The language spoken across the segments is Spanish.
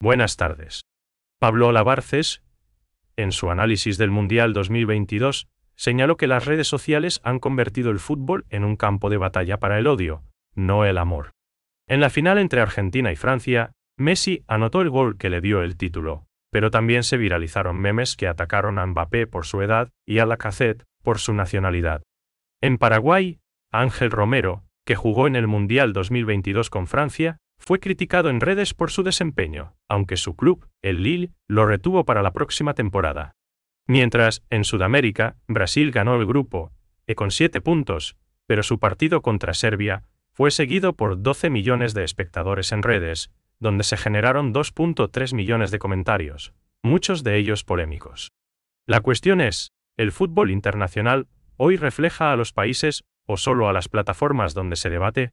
Buenas tardes. Pablo Olavarces, en su análisis del Mundial 2022, señaló que las redes sociales han convertido el fútbol en un campo de batalla para el odio, no el amor. En la final entre Argentina y Francia, Messi anotó el gol que le dio el título, pero también se viralizaron memes que atacaron a Mbappé por su edad y a Lacazette por su nacionalidad. En Paraguay, Ángel Romero, que jugó en el Mundial 2022 con Francia, fue criticado en redes por su desempeño, aunque su club, el Lille, lo retuvo para la próxima temporada. Mientras, en Sudamérica, Brasil ganó el grupo E con 7 puntos, pero su partido contra Serbia fue seguido por 12 millones de espectadores en redes, donde se generaron 2.3 millones de comentarios, muchos de ellos polémicos. La cuestión es, ¿el fútbol internacional hoy refleja a los países o solo a las plataformas donde se debate?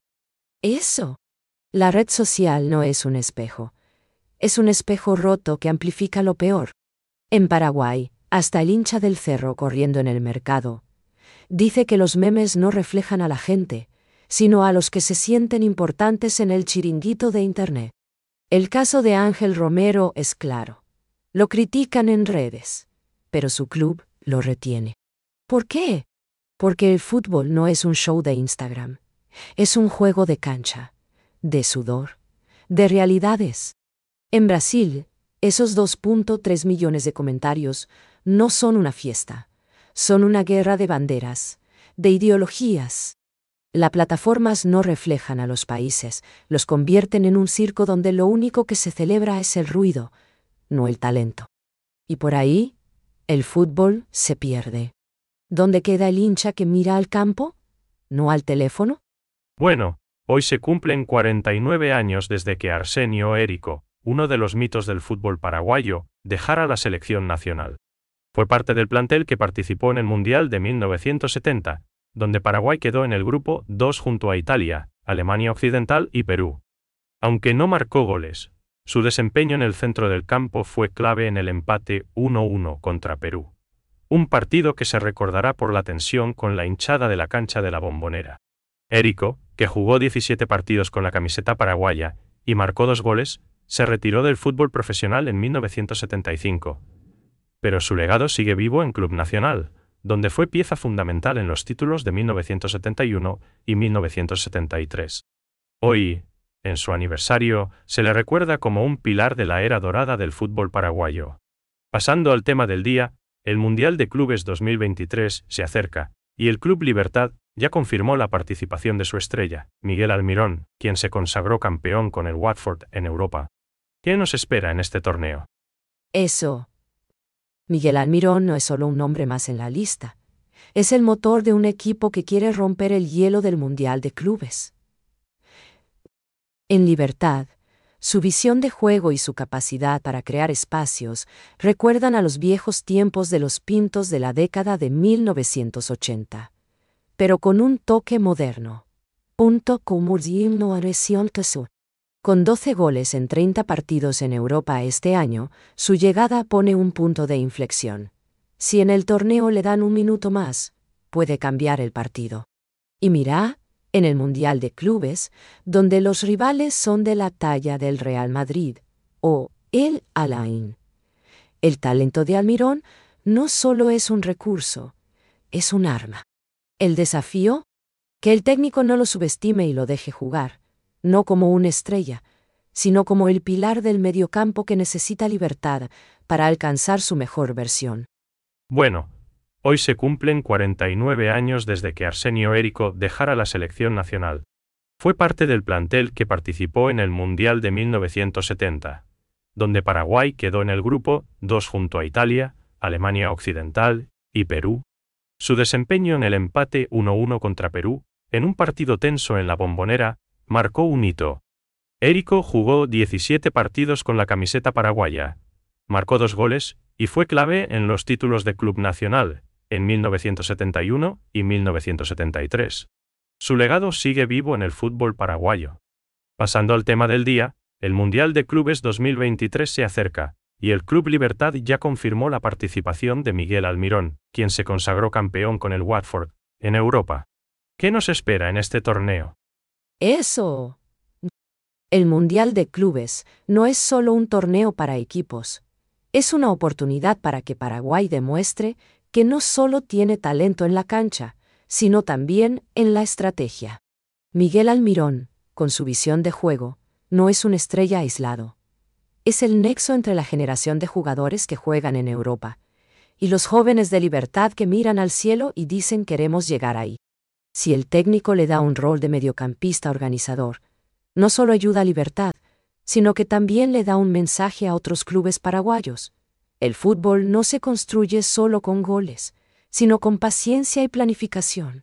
Eso. La red social no es un espejo. Es un espejo roto que amplifica lo peor. En Paraguay, hasta el hincha del Cerro corriendo en el mercado dice que los memes no reflejan a la gente, sino a los que se sienten importantes en el chiringuito de Internet. El caso de Ángel Romero es claro. Lo critican en redes, pero su club lo retiene. ¿Por qué? Porque el fútbol no es un show de Instagram. Es un juego de cancha, de sudor, de realidades. En Brasil, esos 2.3 millones de comentarios no son una fiesta, son una guerra de banderas, de ideologías. Las plataformas no reflejan a los países, los convierten en un circo donde lo único que se celebra es el ruido, no el talento. Y por ahí, el fútbol se pierde. ¿Dónde queda el hincha que mira al campo? ¿No al teléfono? Bueno, hoy se cumplen 49 años desde que Arsenio Érico, uno de los mitos del fútbol paraguayo, dejara la selección nacional. Fue parte del plantel que participó en el Mundial de 1970, donde Paraguay quedó en el grupo 2 junto a Italia, Alemania Occidental y Perú. Aunque no marcó goles, su desempeño en el centro del campo fue clave en el empate 1-1 contra Perú. Un partido que se recordará por la tensión con la hinchada de la cancha de la Bombonera. Érico, que jugó 17 partidos con la camiseta paraguaya y marcó 2 goles, se retiró del fútbol profesional en 1975. Pero su legado sigue vivo en Club Nacional, donde fue pieza fundamental en los títulos de 1971 y 1973. Hoy, en su aniversario, se le recuerda como un pilar de la era dorada del fútbol paraguayo. Pasando al tema del día, el Mundial de Clubes 2023 se acerca, y el Club Libertad ya confirmó la participación de su estrella, Miguel Almirón, quien se consagró campeón con el Watford en Europa. ¿Qué nos espera en este torneo? Eso. Miguel Almirón no es solo un nombre más en la lista. Es el motor de un equipo que quiere romper el hielo del Mundial de Clubes. En Libertad, su visión de juego y su capacidad para crear espacios recuerdan a los viejos tiempos de los Pintos de la década de 1980, pero con un toque moderno. Con 12 goles en 30 partidos en Europa este año, su llegada pone un punto de inflexión. Si en el torneo le dan un minuto más, puede cambiar el partido. Y mira, en el Mundial de Clubes, donde los rivales son de la talla del Real Madrid o el Al-Ain. El talento de Almirón no solo es un recurso, es un arma. El desafío, que el técnico no lo subestime y lo deje jugar, no como una estrella, sino como el pilar del mediocampo que necesita libertad para alcanzar su mejor versión. Bueno, hoy se cumplen 49 años desde que Arsenio Érico dejara la selección nacional. Fue parte del plantel que participó en el Mundial de 1970, donde Paraguay quedó en el grupo 2 junto a Italia, Alemania Occidental y Perú. Su desempeño en el empate 1-1 contra Perú, en un partido tenso en la Bombonera, marcó un hito. Érico jugó 17 partidos con la camiseta paraguaya, marcó 2 goles y fue clave en los títulos de Club Nacional, en 1971 y 1973. Su legado sigue vivo en el fútbol paraguayo. Pasando al tema del día, el Mundial de Clubes 2023 se acerca, y el Club Libertad ya confirmó la participación de Miguel Almirón, quien se consagró campeón con el Watford, en Europa. ¿Qué nos espera en este torneo? Eso. El Mundial de Clubes no es solo un torneo para equipos, es una oportunidad para que Paraguay demuestre que no solo tiene talento en la cancha, sino también en la estrategia. Miguel Almirón, con su visión de juego, no es una estrella aislado. Es el nexo entre la generación de jugadores que juegan en Europa y los jóvenes de Libertad que miran al cielo y dicen queremos llegar ahí. Si el técnico le da un rol de mediocampista organizador, no solo ayuda a Libertad, sino que también le da un mensaje a otros clubes paraguayos. El fútbol no se construye solo con goles, sino con paciencia y planificación.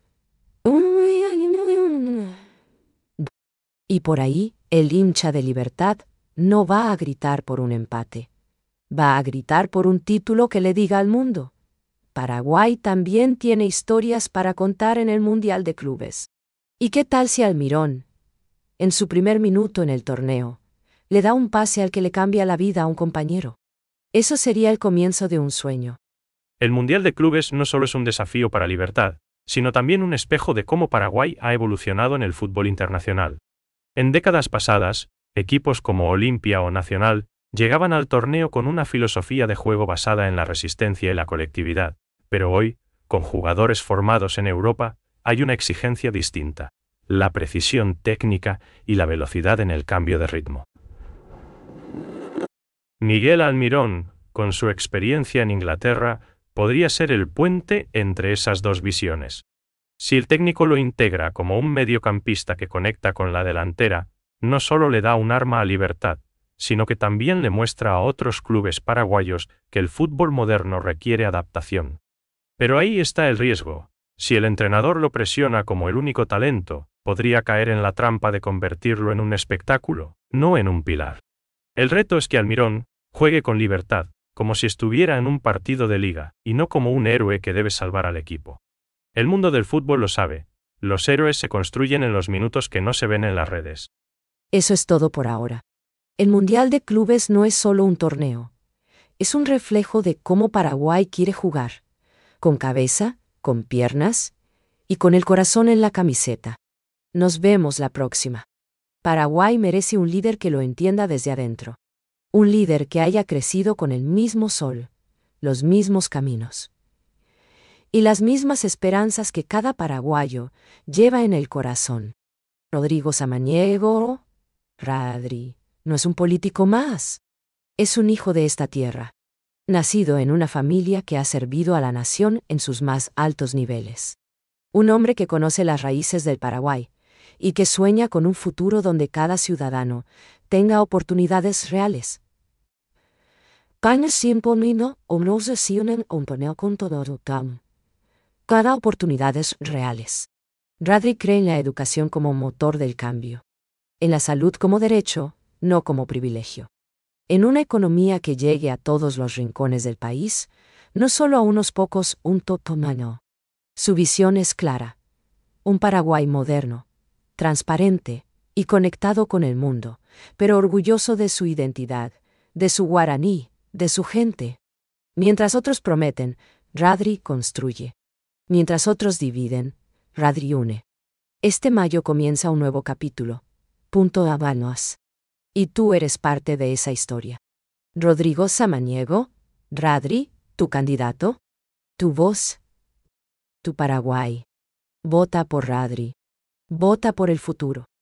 Y por ahí, el hincha de Libertad no va a gritar por un empate. Va a gritar por un título que le diga al mundo: Paraguay también tiene historias para contar en el Mundial de Clubes. ¿Y qué tal si Almirón, en su primer minuto en el torneo, le da un pase al que le cambia la vida a un compañero? Eso sería el comienzo de un sueño. El Mundial de Clubes no solo es un desafío para Libertad, sino también un espejo de cómo Paraguay ha evolucionado en el fútbol internacional. En décadas pasadas, equipos como Olimpia o Nacional llegaban al torneo con una filosofía de juego basada en la resistencia y la colectividad, pero hoy, con jugadores formados en Europa, hay una exigencia distinta: la precisión técnica y la velocidad en el cambio de ritmo. Miguel Almirón, con su experiencia en Inglaterra, podría ser el puente entre esas dos visiones. Si el técnico lo integra como un mediocampista que conecta con la delantera, no solo le da un arma a Libertad, sino que también le muestra a otros clubes paraguayos que el fútbol moderno requiere adaptación. Pero ahí está el riesgo: si el entrenador lo presiona como el único talento, podría caer en la trampa de convertirlo en un espectáculo, no en un pilar. El reto es que Almirón juegue con libertad, como si estuviera en un partido de liga, y no como un héroe que debe salvar al equipo. El mundo del fútbol lo sabe: los héroes se construyen en los minutos que no se ven en las redes. Eso es todo por ahora. El Mundial de Clubes no es solo un torneo. Es un reflejo de cómo Paraguay quiere jugar, con cabeza, con piernas y con el corazón en la camiseta. Nos vemos la próxima. Paraguay merece un líder que lo entienda desde adentro. Un líder que haya crecido con el mismo sol, los mismos caminos y las mismas esperanzas que cada paraguayo lleva en el corazón. Rodrigo Samaniego, Radri, no es un político más. Es un hijo de esta tierra, nacido en una familia que ha servido a la nación en sus más altos niveles. Un hombre que conoce las raíces del Paraguay y que sueña con un futuro donde cada ciudadano tenga oportunidades reales. Cada oportunidades reales. Radri cree en la educación como motor del cambio. En la salud como derecho, no como privilegio. En una economía que llegue a todos los rincones del país, no solo a unos pocos, un totomano. Su visión es clara: un Paraguay moderno, transparente y conectado con el mundo, pero orgulloso de su identidad, de su guaraní, de su gente. Mientras otros prometen, Radri construye. Mientras otros dividen, Radri une. Este mayo comienza un nuevo capítulo. Habanos. Y tú eres parte de esa historia. Rodrigo Samaniego, Radri, tu candidato, tu voz, tu Paraguay. Vota por Radri. Vota por el futuro.